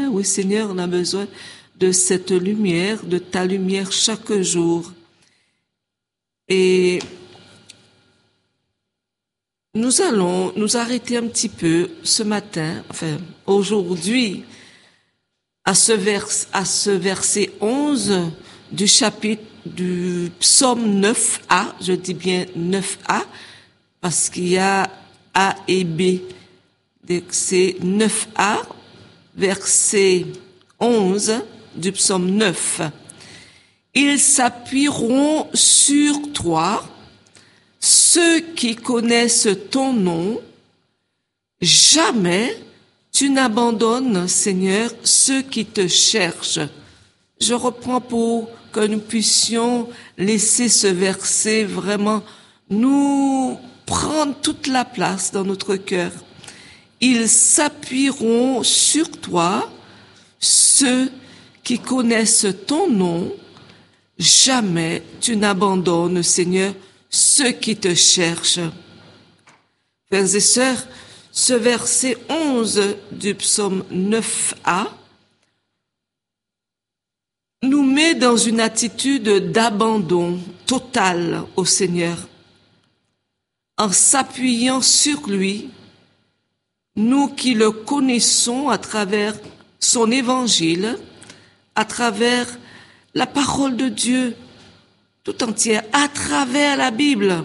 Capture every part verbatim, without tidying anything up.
lumière. Oui, Seigneur, on a besoin de cette lumière, de ta lumière chaque jour. Et nous allons nous arrêter un petit peu ce matin, enfin aujourd'hui, à ce, vers, à ce verset onze du chapitre du psaume neuf a, je dis bien neuf a, parce qu'il y a A et B. Donc c'est neuf a, verset onze du psaume neuf. Ils s'appuieront sur toi, ceux qui connaissent ton nom. Jamais tu n'abandonnes, Seigneur, ceux qui te cherchent. Je reprends pour que nous puissions laisser ce verset vraiment nous prendre toute la place dans notre cœur. Ils s'appuieront sur toi, ceux qui connaissent ton nom. Jamais tu n'abandonnes, Seigneur, ceux qui te cherchent. Frères et sœurs, ce verset onze du psaume neuf a nous met dans une attitude d'abandon total au Seigneur. En s'appuyant sur lui, nous qui le connaissons à travers son évangile, à travers la parole de Dieu tout entière, à travers la Bible.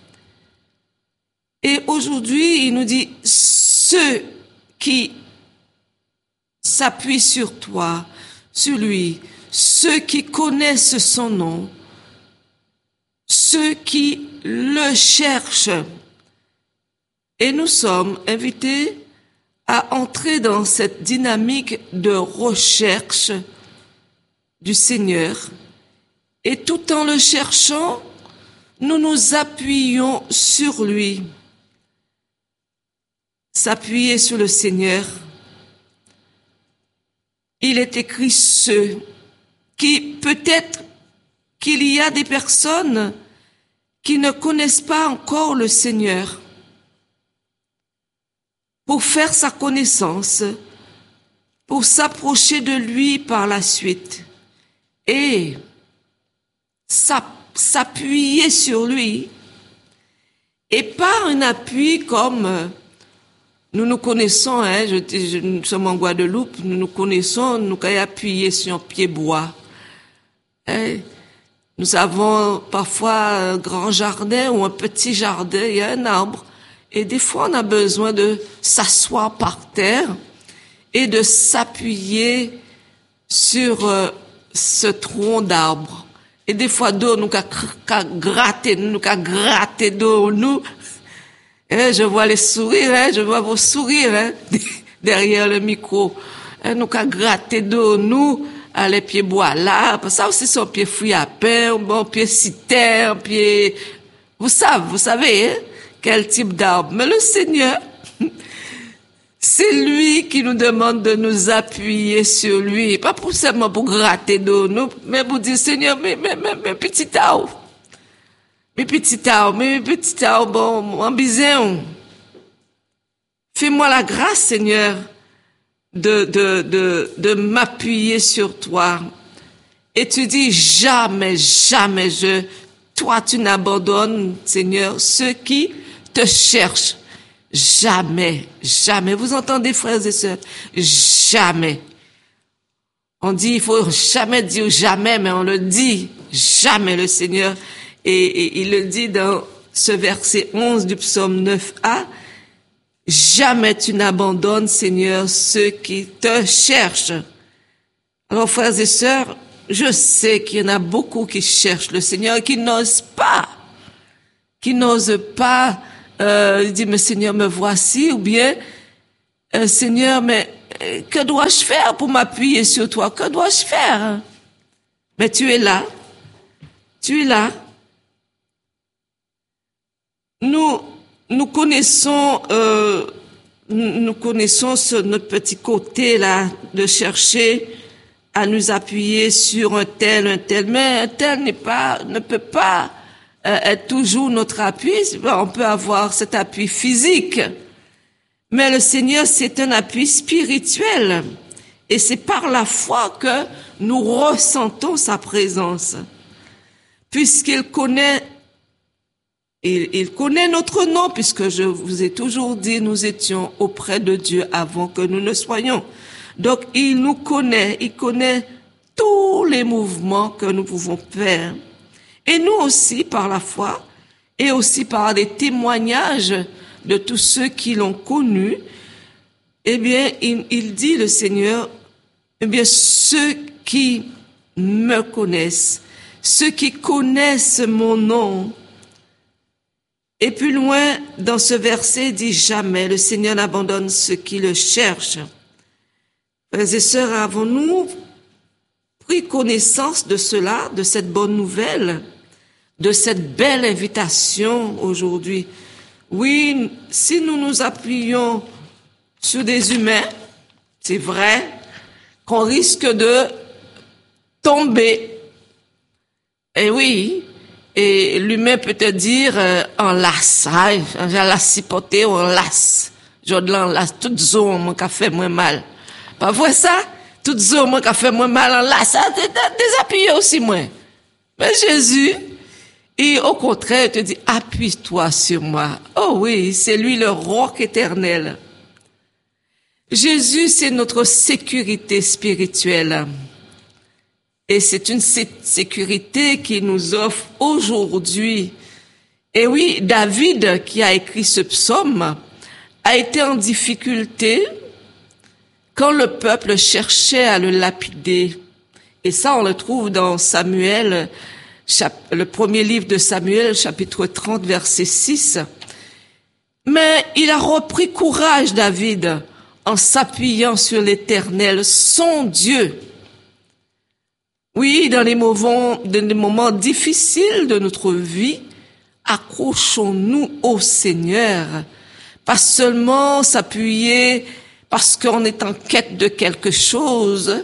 Et aujourd'hui, il nous dit, ceux qui s'appuient sur toi, sur lui, ceux qui connaissent son nom, ceux qui le cherchent. Et nous sommes invités à entrer dans cette dynamique de recherche du Seigneur. Et tout en le cherchant, nous nous appuyons sur lui. S'appuyer sur le Seigneur. Il est écrit ceux qui, peut-être qu'il y a des personnes qui ne connaissent pas encore le Seigneur. Pour faire sa connaissance, pour s'approcher de lui par la suite et s'appuyer sur lui, et par un appui comme nous nous connaissons, hein, je, je, nous sommes en Guadeloupe, nous nous connaissons, nous avons appuyé sur un pied bois. Hein. Nous avons parfois un grand jardin ou un petit jardin, il y a un arbre. Et des fois, on a besoin de s'asseoir par terre et de s'appuyer sur euh, ce tronc d'arbre. Et des fois, d'eau, nous qu'à gratter, nous qu'à gratter d'eau, nous. Et je vois les sourires, hein, je vois vos sourires, hein, derrière le micro. Et nous qu'à gratter d'eau, nous, à les pieds bois là. Ça aussi, c'est un pied fruit à pain, un bon pied citer, un pied, vous savez, vous savez, hein, quel type d'arbre. Mais le Seigneur, c'est lui qui nous demande de nous appuyer sur lui. Pas pour seulement pour gratter d'eau, nous, mais pour dire, Seigneur, mais, mais, mais, mais, petit arbre. Mais petit arbre, mais petit arbre, bon, en bizin. Fais-moi la grâce, Seigneur, de, de, de, de m'appuyer sur toi. Et tu dis, jamais, jamais je, toi, tu n'abandonnes, Seigneur, ceux qui te cherchent. Jamais, jamais. Vous entendez, frères et sœurs? Jamais. On dit, il faut jamais dire jamais, mais on le dit. Jamais, le Seigneur. Et, et il le dit dans ce verset onze du psaume neuf a. Jamais tu n'abandonnes, Seigneur, ceux qui te cherchent. Alors, frères et sœurs, je sais qu'il y en a beaucoup qui cherchent le Seigneur et qui n'osent pas. Qui n'osent pas Euh, dit, mais Seigneur, me voici, ou bien, euh, Seigneur, mais euh, que dois-je faire pour m'appuyer sur toi? Que dois-je faire? Mais tu es là. Tu es là. Nous, nous connaissons, euh, nous connaissons ce, notre petit côté là, de chercher à nous appuyer sur un tel, un tel, mais un tel n'est pas, ne peut pas être toujours notre appui. On peut avoir cet appui physique, mais le Seigneur, c'est un appui spirituel. Et c'est par la foi que nous ressentons sa présence. Puisqu'il connaît, il, il connaît notre nom, puisque je vous ai toujours dit, nous étions auprès de Dieu avant que nous ne soyons. Donc, il nous connaît, il connaît tous les mouvements que nous pouvons faire. Et nous aussi, par la foi, et aussi par des témoignages de tous ceux qui l'ont connu, eh bien, il, il dit, le Seigneur, eh bien, ceux qui me connaissent, ceux qui connaissent mon nom. Et plus loin, dans ce verset, il dit jamais, le Seigneur n'abandonne ceux qui le cherchent. Frères et sœurs, avons-nous pris connaissance de cela, de cette bonne nouvelle, de cette belle invitation aujourd'hui? Oui, si nous nous appuyons sur des humains, c'est vrai qu'on risque de tomber. Et oui, et l'humain peut te dire, euh, en lasse, hein, j'ai la cipoté, on lasse. Je l'enlace, toute zone, mon café moins mal. Pas vrai ça? Toute zone, mon café moins mal, en lasse, désappuyé aussi moins. Mais Jésus, et au contraire, te dit, appuie-toi sur moi. Oh oui, c'est lui le roc éternel. Jésus, c'est notre sécurité spirituelle. Et c'est une sécurité qu'il nous offre aujourd'hui. Et oui, David, qui a écrit ce psaume, a été en difficulté quand le peuple cherchait à le lapider. Et ça, on le trouve dans Samuel, le premier livre de Samuel, chapitre trente, verset six. Mais il a repris courage, David, en s'appuyant sur l'Éternel, son Dieu. Oui, dans les moments, dans les moments difficiles de notre vie, accrochons-nous au Seigneur. Pas seulement s'appuyer parce qu'on est en quête de quelque chose,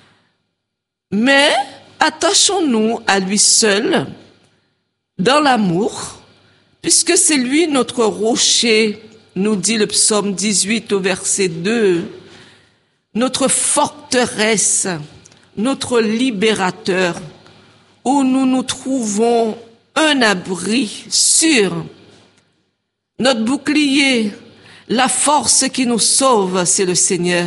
mais attachons-nous à lui seul, dans l'amour, puisque c'est lui notre rocher, nous dit le psaume dix-huit au verset deux, notre forteresse, notre libérateur, où nous nous trouvons un abri sûr. Notre bouclier, la force qui nous sauve, c'est le Seigneur.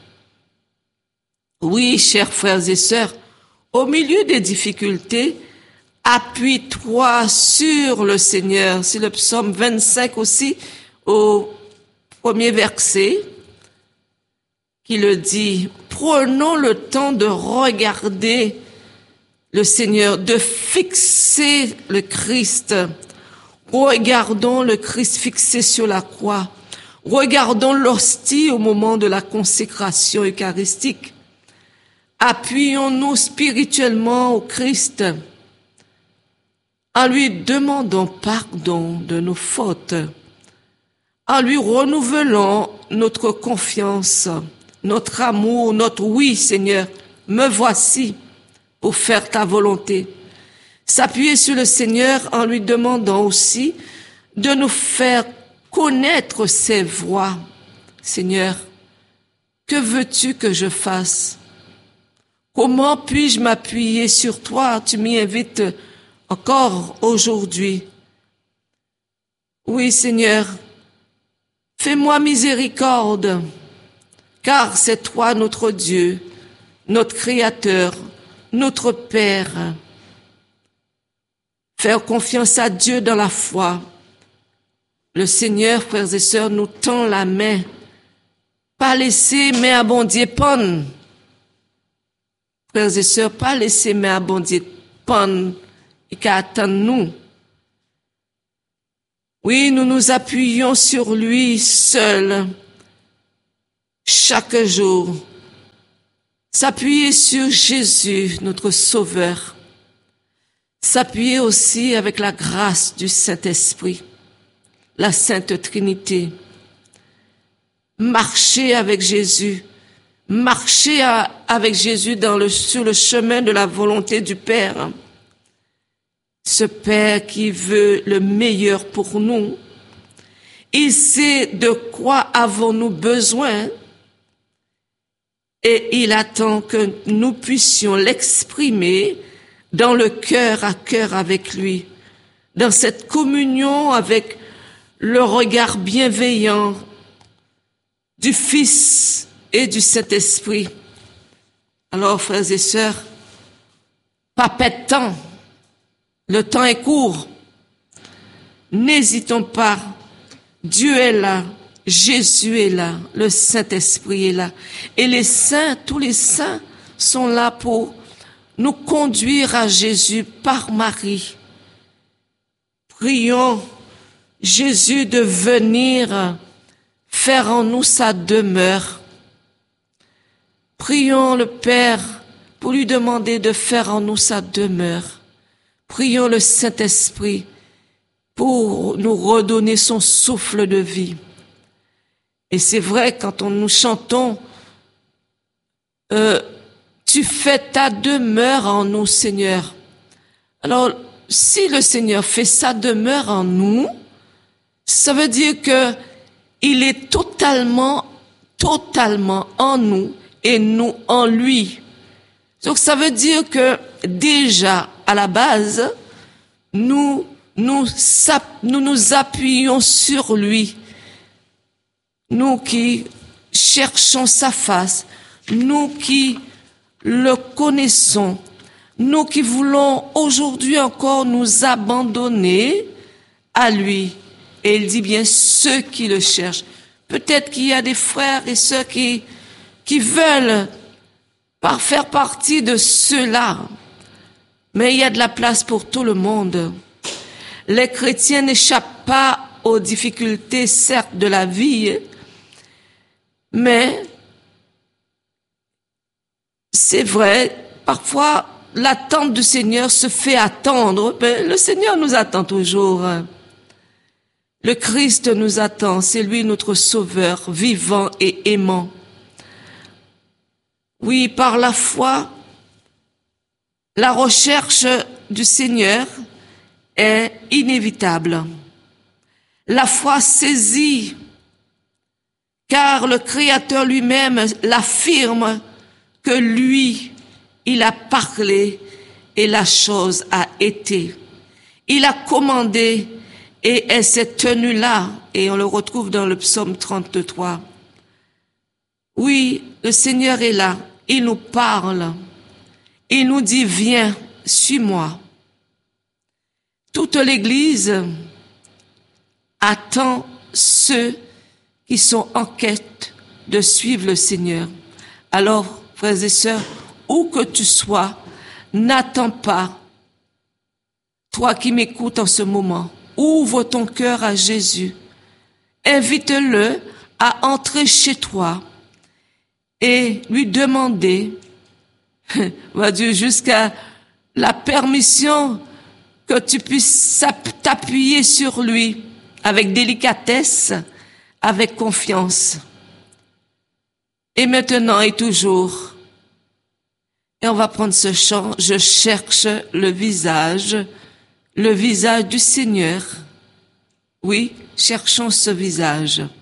Oui, chers frères et sœurs, au milieu des difficultés, appuie-toi sur le Seigneur. C'est le psaume vingt-cinq aussi, au premier verset, qui le dit. Prenons le temps de regarder le Seigneur, de fixer le Christ. Regardons le Christ fixé sur la croix. Regardons l'hostie au moment de la consécration eucharistique. Appuyons-nous spirituellement au Christ en lui demandant pardon de nos fautes, en lui renouvelant notre confiance, notre amour, notre oui, Seigneur, me voici pour faire ta volonté. S'appuyer sur le Seigneur en lui demandant aussi de nous faire connaître ses voies. Seigneur, que veux-tu que je fasse? Comment puis-je m'appuyer sur toi? Tu m'y invites encore aujourd'hui. Oui, Seigneur, fais-moi miséricorde, car c'est toi notre Dieu, notre Créateur, notre Père. Faire confiance à Dieu dans la foi. Le Seigneur, frères et sœurs, nous tend la main. Pas laisser mais abondier pon. Frères et sœurs, pas laisser mais abondier pon. Et qu'à attendre nous. Oui, nous nous appuyons sur lui seul. Chaque jour. S'appuyer sur Jésus, notre Sauveur. S'appuyer aussi avec la grâce du Saint-Esprit, la Sainte Trinité. Marcher avec Jésus, marcher à, avec Jésus dans le, sur le chemin de la volonté du Père. Ce Père qui veut le meilleur pour nous. Il sait de quoi avons-nous besoin. Et il attend que nous puissions l'exprimer dans le cœur à cœur avec lui, dans cette communion avec le regard bienveillant du Fils et du Saint-Esprit. Alors, frères et sœurs, pas perdre de temps. Le temps est court. N'hésitons pas. Dieu est là. Jésus est là. Le Saint-Esprit est là. Et les saints, tous les saints sont là pour nous conduire à Jésus par Marie. Prions Jésus de venir faire en nous sa demeure. Prions le Père pour lui demander de faire en nous sa demeure. Prions le Saint-Esprit pour nous redonner son souffle de vie. Et c'est vrai, quand on nous chantons, euh, tu fais ta demeure en nous, Seigneur. Alors, si le Seigneur fait sa demeure en nous, ça veut dire que il est totalement, totalement en nous et nous en lui. Donc ça veut dire que déjà, à la base, nous nous, nous, nous appuyons sur lui. Nous qui cherchons sa face, nous qui le connaissons, nous qui voulons aujourd'hui encore nous abandonner à lui. Et il dit bien ceux qui le cherchent. Peut-être qu'il y a des frères et sœurs qui, qui veulent par faire partie de ceux-là. Mais il y a de la place pour tout le monde. Les chrétiens n'échappent pas aux difficultés, certes, de la vie, mais c'est vrai, parfois l'attente du Seigneur se fait attendre, mais le Seigneur nous attend toujours. Le Christ nous attend, c'est lui notre Sauveur, vivant et aimant. Oui, par la foi, la recherche du Seigneur est inévitable. La foi saisit, car le Créateur lui-même l'affirme que lui, il a parlé et la chose a été. Il a commandé et elle s'est tenue là, et on le retrouve dans le psaume trente-trois. Oui, le Seigneur est là, il nous parle, il nous dit, viens, suis-moi. Toute l'Église attend ceux qui sont en quête de suivre le Seigneur. Alors, frères et sœurs, où que tu sois, n'attends pas. Toi qui m'écoutes en ce moment, ouvre ton cœur à Jésus. Invite-le à entrer chez toi et lui demander, va Dieu, jusqu'à la permission que tu puisses t'appuyer sur lui avec délicatesse, avec confiance. Et maintenant et toujours. Et on va prendre ce chant, je cherche le visage, le visage du Seigneur. Oui, cherchons ce visage.